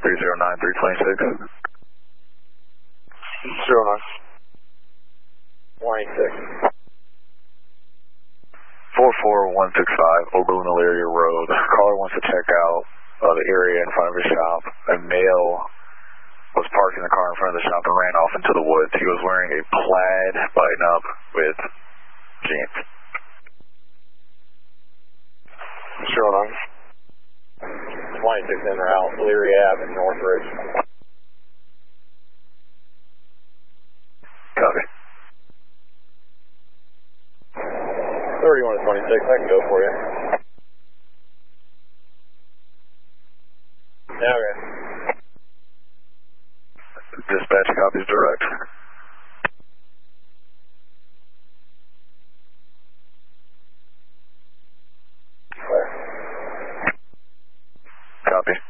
309, 326. 09. 26. 44165 Oberlin Elyria Road. Caller wants to check out the area in front of his shop. A male was parked in the car in front of the shop and ran off into the woods. He was wearing a plaid button-up with jeans. 09. 26 in route, Elyria Ave in Northridge. Copy. 31 to 26, I can go for you. Yeah, okay. Dispatch copies direct. Copy.